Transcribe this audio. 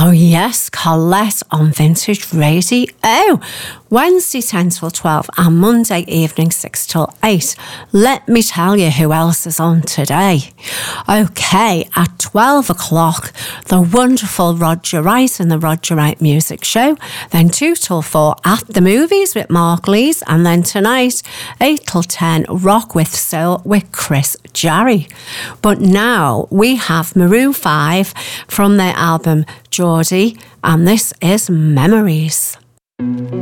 Oh yes, Colette on Vintage Radio. Wednesday 10 till 12 and Monday evening 6 till 8. Let me tell you who else is on today. Okay, at 12 o'clock, the wonderful Roger Wright and the Roger Wright Music Show. Then 2 till 4 at the movies with Mark Lees. And then tonight, 8 till 10, Rock with Soul with Chris Jarry. But now we have Maroon 5 from their album Geordie, and this is Memories.